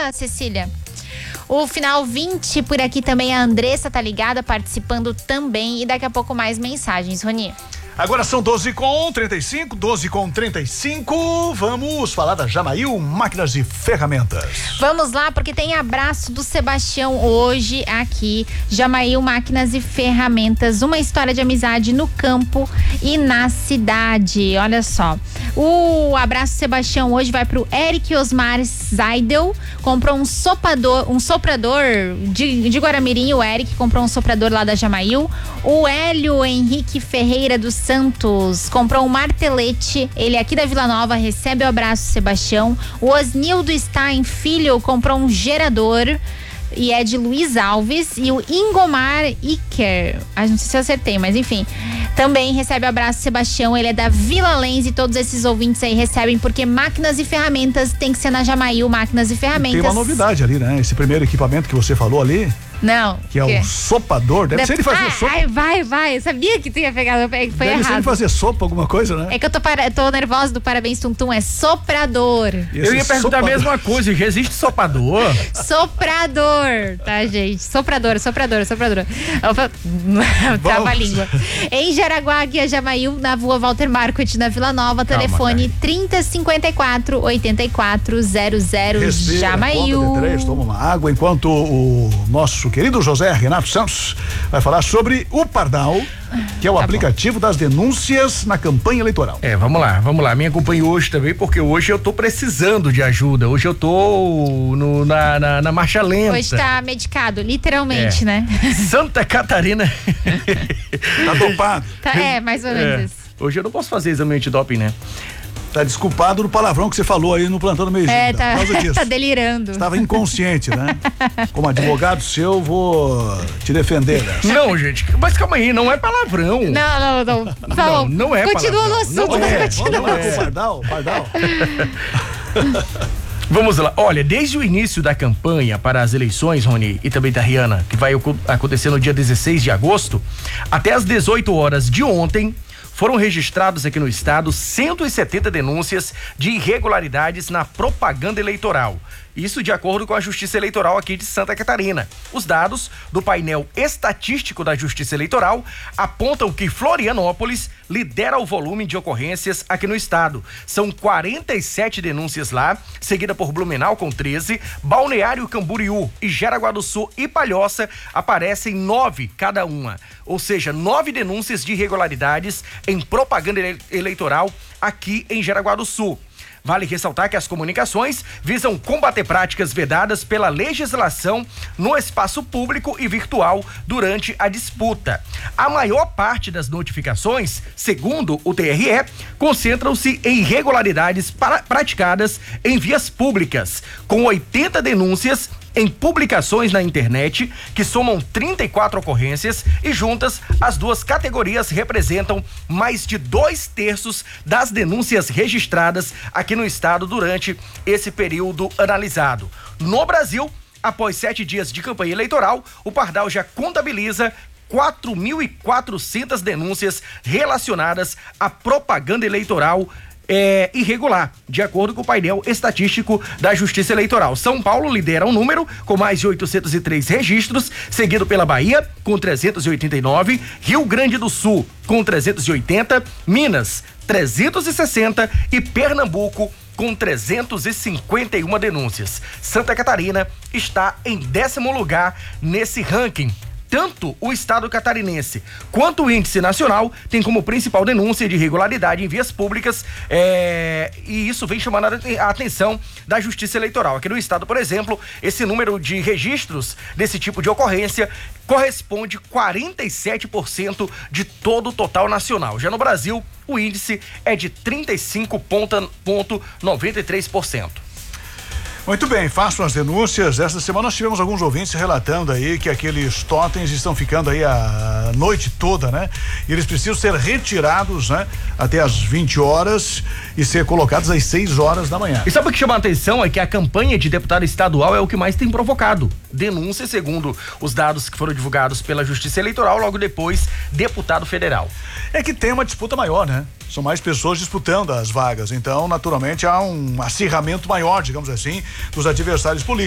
Obrigada, Cecília. O final 20 por aqui também, a Andressa tá ligada, participando também. E daqui a pouco mais mensagens, Rony. Agora são 12h35. Vamos falar da Jamail Máquinas e Ferramentas. Vamos lá, porque tem abraço do Sebastião hoje aqui. Jamail Máquinas e Ferramentas, uma história de amizade no campo e na cidade. Olha só. O abraço do Sebastião hoje vai pro Eric Osmar Zaidel. Comprou um soprador de Guaramirim. O Eric comprou um soprador lá da Jamail. O Hélio Henrique Ferreira dos Santos comprou um martelete. Ele aqui da Vila Nova, recebe o abraço, Sebastião. O Osnildo Stein Filho comprou um gerador e é de Luiz Alves. E o Ingomar Iker, não sei se eu acertei, mas enfim, também recebe o abraço, Sebastião. Ele é da Vila Lens e todos esses ouvintes aí recebem, porque máquinas e ferramentas tem que ser na Jamail Máquinas e Ferramentas. Tem uma novidade ali, né? Esse primeiro equipamento que você falou ali. Não. Que é o sopador. Deve ser ele fazer sopa. Vai. Eu sabia que tu ia pegar. Foi Deve errado. ser ele fazer sopa, alguma coisa, né? É que eu tô nervosa do Parabéns Tum Tum. É soprador. Eu ia perguntar a mesma coisa. Já existe sopador? Soprador, tá, gente? Soprador. Trava a língua. Em Jaraguá, aqui a Jamail, na rua Walter Marquardt, na Vila Nova. Telefone 3054-8400. Jamail. Toma uma água enquanto o nosso querido José Renato Santos vai falar sobre o Pardal, que é o aplicativo das denúncias na campanha eleitoral. Vamos lá. Me acompanhe hoje também, porque hoje eu tô precisando de ajuda. Hoje eu tô na marcha lenta. Hoje tá medicado, literalmente, né? Santa Catarina. Tá dopado. Mais ou menos isso. Hoje eu não posso fazer exame antidoping, né? Tá desculpado do palavrão que você falou aí no Plantão do Meio-Dia. Tá delirando. Estava inconsciente, né? Como advogado seu, vou te defender, né? Não, gente, mas calma aí, não é palavrão. Não. Não é Continua palavrão. no assunto, Pardal. Vamos lá, olha, desde o início da campanha para as eleições, Rony, e também da Rihanna, que vai acontecer no dia 16 de agosto, até às 18 horas de ontem, foram registrados aqui no estado 170 denúncias de irregularidades na propaganda eleitoral. Isso de acordo com a Justiça Eleitoral aqui de Santa Catarina. Os dados do painel estatístico da Justiça Eleitoral apontam que Florianópolis lidera o volume de ocorrências aqui no estado. São 47 denúncias lá, seguida por Blumenau com 13, Balneário Camboriú e Jaraguá do Sul e Palhoça aparecem 9 cada uma. Ou seja, 9 denúncias de irregularidades em propaganda eleitoral aqui em Jaraguá do Sul. Vale ressaltar que as comunicações visam combater práticas vedadas pela legislação no espaço público e virtual durante a disputa. A maior parte das notificações, segundo o TRE, concentram-se em irregularidades praticadas em vias públicas, com 80 denúncias em publicações na internet, que somam 34 ocorrências, e juntas as duas categorias representam mais de 2/3 das denúncias registradas aqui no estado durante esse período analisado. No Brasil, após 7 dias de campanha eleitoral, o Pardal já contabiliza 4.400 denúncias relacionadas à propaganda eleitoral irregular, de acordo com o painel estatístico da Justiça Eleitoral. São Paulo lidera o número com mais de 803 registros, seguido pela Bahia com 389, Rio Grande do Sul com 380, Minas 360 e Pernambuco com 351 denúncias. Santa Catarina está em 10º lugar nesse ranking. Tanto o estado catarinense quanto o índice nacional tem como principal denúncia de irregularidade em vias públicas, e isso vem chamando a atenção da Justiça Eleitoral. Aqui no estado, por exemplo, esse número de registros desse tipo de ocorrência corresponde a 47% de todo o total nacional. Já no Brasil, o índice é de 35,93%. Muito bem, façam as denúncias. Esta semana nós tivemos alguns ouvintes relatando aí que aqueles totens estão ficando aí a noite toda, né? E eles precisam ser retirados, né? Até às 20 horas e ser colocados às 6 horas da manhã. E sabe o que chama a atenção? É que a campanha de deputado estadual é o que mais tem provocado denúncias, segundo os dados que foram divulgados pela Justiça Eleitoral, logo depois, deputado federal. É que tem uma disputa maior, né? São mais pessoas disputando as vagas, então naturalmente há um acirramento maior, digamos assim, dos adversários políticos.